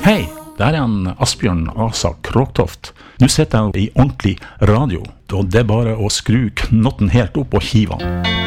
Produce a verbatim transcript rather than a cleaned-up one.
Hei, det er en Asbjørn Asa Kråktoft. Du sitter i ordentlig radio, og det er bare å skru knotten helt opp og hive den.